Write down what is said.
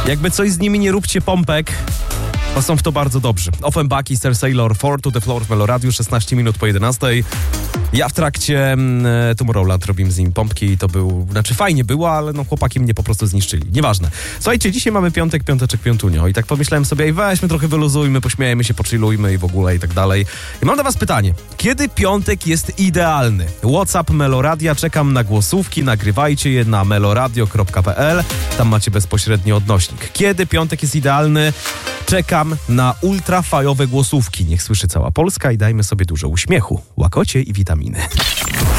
Jakby coś z nimi nie róbcie pompek, bo są w to bardzo dobrzy. Offenbach i Sir Sailor 4 to the Floor w Meloradiu, 16 minut po 11. Ja w trakcie Tomorrowland robimy z nim pompki i to fajnie było, ale chłopaki mnie po prostu zniszczyli. Nieważne. Słuchajcie, dzisiaj mamy piąteczek, piątunio i tak pomyślałem sobie, weźmy trochę wyluzujmy, pośmiejemy się, pochillujmy i w ogóle i tak dalej. I mam do was pytanie. Kiedy piątek jest idealny? WhatsApp Meloradia, czekam na głosówki, nagrywajcie je na meloradio.pl. Tam macie bezpośredni odnośnik. Kiedy piątek jest idealny? Czekam na ultrafajowe głosówki. Niech słyszy cała Polska i dajmy sobie dużo uśmiechu, łakocie i witaminy.